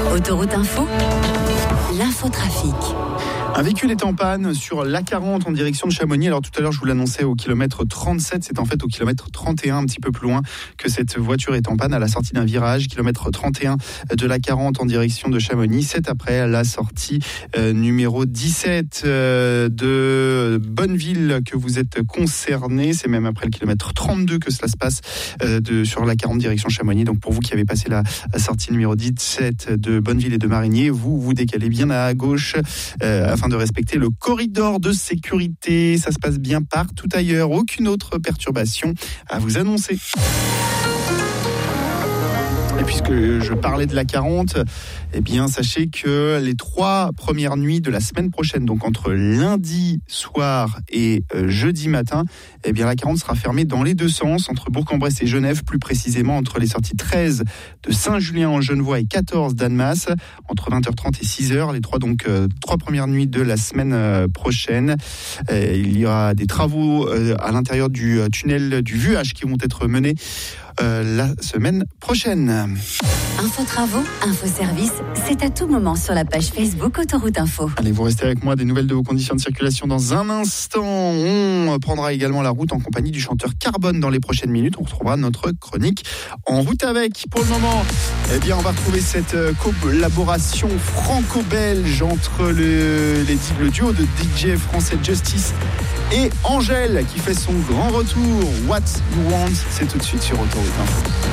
Autoroute Info, l'infotrafic. Un véhicule est en panne sur l'A40 en direction de Chamonix. Alors tout à l'heure, je vous l'annonçais au kilomètre 37. C'est en fait au kilomètre 31, un petit peu plus loin, que cette voiture est en panne à la sortie d'un virage. Kilomètre 31 de l'A40 en direction de Chamonix. C'est après la sortie numéro 17 de Bonneville que vous êtes concerné. C'est même après le kilomètre 32 que cela se passe sur l'A40 direction Chamonix. Donc pour vous qui avez passé la sortie numéro 17 de Bonneville et de Marigné, vous décalez bien à gauche afin de respecter le corridor de sécurité. Ça se passe bien partout ailleurs. Aucune autre perturbation à vous annoncer. Et puisque je parlais de l'A40, eh bien, sachez que les 3 premières nuits de la semaine prochaine, donc entre lundi soir et jeudi matin, eh bien, l'A40 sera fermée dans les deux sens, entre Bourg-en-Bresse et Genève, plus précisément entre les sorties 13 de Saint-Julien-en-Genevois et 14 d'Annemasse, entre 20h30 et 6h, les 3 premières nuits de la semaine prochaine. Il y aura des travaux à l'intérieur du tunnel du Vuage qui vont être menés la semaine prochaine. Info travaux, info service, c'est à tout moment sur la page Facebook Autoroute Info. Allez, vous restez avec moi, des nouvelles de vos conditions de circulation dans un instant. On prendra également la route en compagnie du chanteur Carbone dans les prochaines minutes. On retrouvera notre chronique En route avec. Pour le moment, eh bien, on va retrouver cette collaboration franco-belge entre le duo de DJ français Justice et Angèle qui fait son grand retour. What You Want, c'est tout de suite sur Autoroute Info.